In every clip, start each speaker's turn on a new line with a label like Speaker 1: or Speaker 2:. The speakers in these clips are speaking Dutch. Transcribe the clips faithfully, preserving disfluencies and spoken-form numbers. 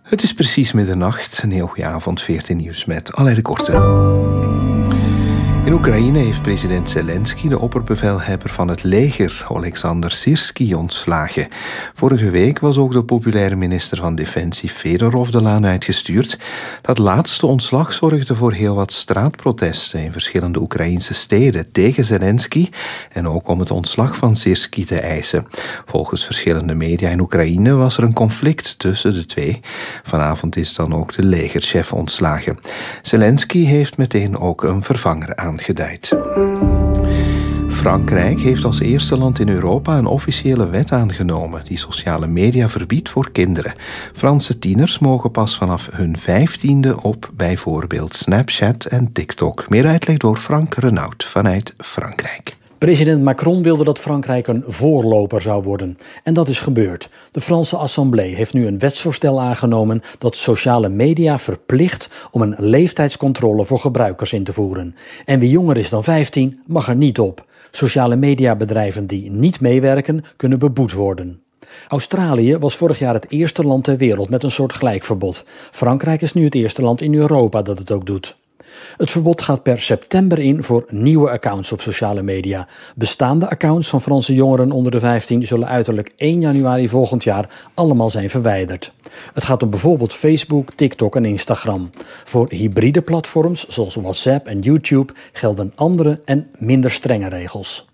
Speaker 1: Het is precies middernacht. Een heel goede avond, veertien Nieuws met Alain de Korte. In Oekraïne heeft president Zelensky de opperbevelhebber van het leger, Oleksandr Syrskij, ontslagen. Vorige week was ook de populaire minister van Defensie Fedorov de laan uitgestuurd. Dat laatste ontslag zorgde voor heel wat straatprotesten in verschillende Oekraïnse steden tegen Zelensky en ook om het ontslag van Syrskij te eisen. Volgens verschillende media in Oekraïne was er een conflict tussen de twee. Vanavond is dan ook de legerchef ontslagen. Zelensky heeft meteen ook een vervanger aangeduid. Frankrijk heeft als eerste land in Europa een officiële wet aangenomen die sociale media verbiedt voor kinderen. Franse tieners mogen pas vanaf hun vijftiende op bijvoorbeeld Snapchat en TikTok. Meer uitleg door Frank Renaud vanuit Frankrijk.
Speaker 2: President Macron wilde dat Frankrijk een voorloper zou worden. En dat is gebeurd. De Franse Assemblée heeft nu een wetsvoorstel aangenomen dat sociale media verplicht om een leeftijdscontrole voor gebruikers in te voeren. En wie jonger is dan vijftien mag er niet op. Sociale mediabedrijven die niet meewerken kunnen beboet worden. Australië was vorig jaar het eerste land ter wereld met een soort gelijkverbod. Frankrijk is nu het eerste land in Europa dat het ook doet. Het verbod gaat per september in voor nieuwe accounts op sociale media. Bestaande accounts van Franse jongeren onder de vijftien zullen uiterlijk één januari volgend jaar allemaal zijn verwijderd. Het gaat om bijvoorbeeld Facebook, TikTok en Instagram. Voor hybride platforms zoals WhatsApp en YouTube gelden andere en minder strenge regels.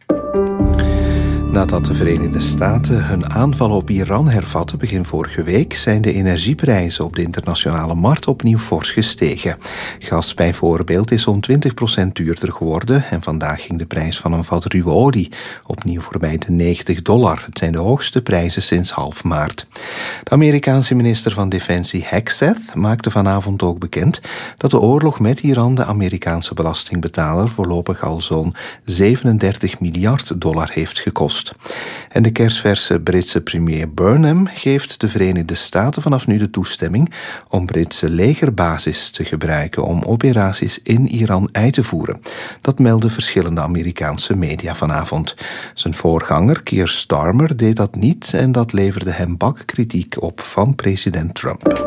Speaker 1: Nadat de Verenigde Staten hun aanval op Iran hervatten begin vorige week, zijn de energieprijzen op de internationale markt opnieuw fors gestegen. Gas bijvoorbeeld is zo'n twintig procent duurder geworden en vandaag ging de prijs van een vat ruwe olie opnieuw voorbij de negentig dollar. Het zijn de hoogste prijzen sinds half maart. De Amerikaanse minister van Defensie Hegseth maakte vanavond ook bekend dat de oorlog met Iran de Amerikaanse belastingbetaler voorlopig al zo'n zevenendertig miljard dollar heeft gekost. En de kersverse Britse premier Burnham geeft de Verenigde Staten vanaf nu de toestemming om Britse legerbasis te gebruiken om operaties in Iran uit te voeren. Dat melden verschillende Amerikaanse media vanavond. Zijn voorganger Keir Starmer deed dat niet en dat leverde hem bakkritiek op van president Trump.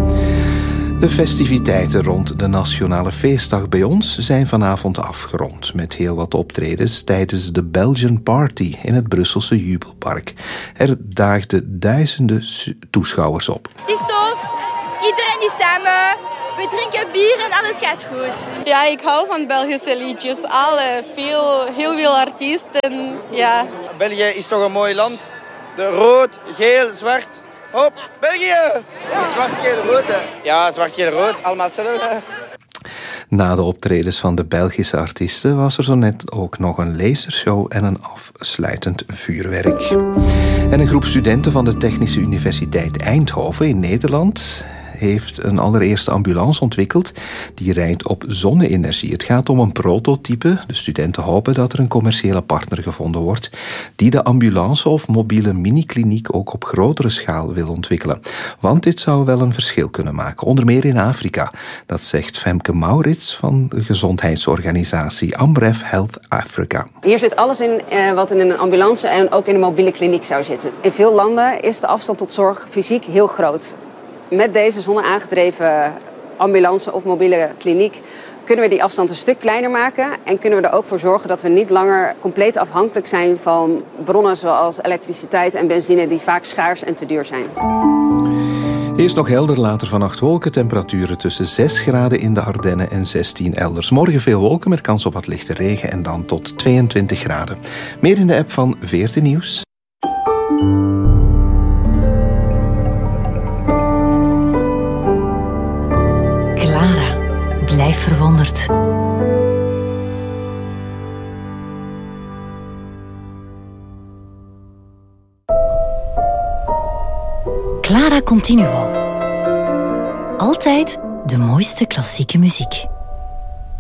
Speaker 1: De festiviteiten rond de Nationale Feestdag bij ons zijn vanavond afgerond met heel wat optredens tijdens de Belgian Party in het Brusselse Jubelpark. Er daagden duizenden toeschouwers op.
Speaker 3: Het is tof, iedereen is samen, we drinken bier en alles gaat goed.
Speaker 4: Ja, ik hou van Belgische liedjes, alle, veel, heel veel artiesten. Ja.
Speaker 5: België is toch een mooi land, de rood, geel, zwart. Hop, België! Ja. Zwart, geel, rood. Hè. Ja, zwart, geel, rood. Allemaal hetzelfde.
Speaker 1: Na de optredens van de Belgische artiesten was er zo net ook nog een lasershow en een afsluitend vuurwerk. En een groep studenten van de Technische Universiteit Eindhoven in Nederland heeft een allereerste ambulance ontwikkeld die rijdt op zonne-energie. Het gaat om een prototype. De studenten hopen dat er een commerciële partner gevonden wordt die de ambulance of mobiele minikliniek ook op grotere schaal wil ontwikkelen. Want dit zou wel een verschil kunnen maken, onder meer in Afrika. Dat zegt Femke Maurits van de gezondheidsorganisatie Amref Health Africa.
Speaker 6: Hier zit alles in uh, wat in een ambulance en ook in een mobiele kliniek zou zitten. In veel landen is de afstand tot zorg fysiek heel groot. Met deze zonne-aangedreven ambulance of mobiele kliniek kunnen we die afstand een stuk kleiner maken en kunnen we er ook voor zorgen dat we niet langer compleet afhankelijk zijn van bronnen zoals elektriciteit en benzine die vaak schaars en te duur zijn.
Speaker 1: Eerst nog helder, later vannacht wolken. Temperaturen tussen zes graden in de Ardennen en zestien elders. Morgen veel wolken met kans op wat lichte regen en dan tot tweeëntwintig graden. Meer in de app van veertien Nieuws.
Speaker 7: Blijf verwonderd. Clara Continuo. Altijd de mooiste klassieke muziek.